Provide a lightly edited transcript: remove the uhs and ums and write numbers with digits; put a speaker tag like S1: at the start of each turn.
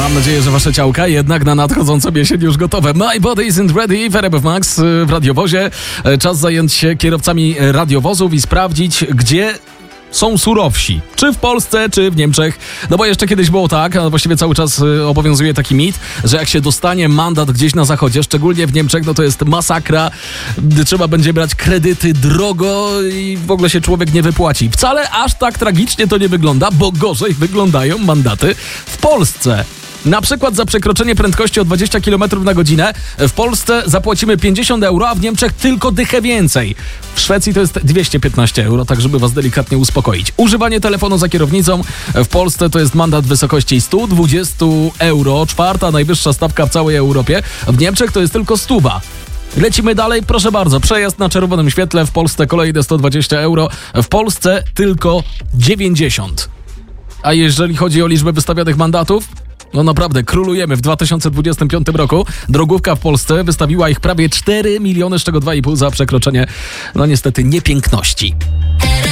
S1: Mam nadzieję, że wasze ciałka jednak na nadchodzącą jesień już gotowe. My body isn't ready w RMF Max w radiowozie. Czas zająć się kierowcami radiowozów i sprawdzić, gdzie są surowsi. Czy w Polsce, czy w Niemczech. No bo jeszcze kiedyś było tak, a właściwie cały czas obowiązuje taki mit, że jak się dostanie mandat gdzieś na zachodzie, szczególnie w Niemczech, no to jest masakra. Trzeba będzie brać kredyty drogo i w ogóle się człowiek nie wypłaci. Wcale aż tak tragicznie to nie wygląda, bo gorzej wyglądają mandaty w Polsce. Na przykład za przekroczenie prędkości o 20 km na godzinę w Polsce zapłacimy 50 euro, a w Niemczech tylko dychę więcej. W Szwecji to jest 215 euro, tak żeby was delikatnie uspokoić. Używanie telefonu za kierownicą w Polsce to jest mandat w wysokości 120 euro, czwarta najwyższa stawka w całej Europie. W Niemczech to jest tylko 100. Lecimy dalej, proszę bardzo. Przejazd na czerwonym świetle w Polsce kolejne 120 euro, w Polsce tylko 90. A jeżeli chodzi o liczbę wystawionych mandatów, no naprawdę, królujemy. W 2025 roku drogówka w Polsce wystawiła ich prawie 4 miliony, z czego 2,5 za przekroczenie, no niestety, niepiękności.